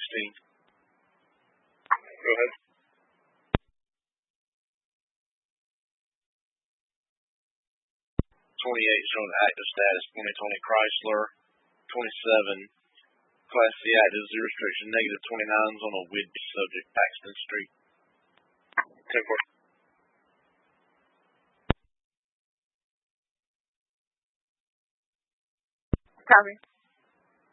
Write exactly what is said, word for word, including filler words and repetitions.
sixteen. Go ahead. twenty-eight showing active status, twenty twenty Chrysler. twenty-seven, Class C active, zero restriction, negative twenty-nine is on a Whidbey subject, Paxton Street. ten four. Copy.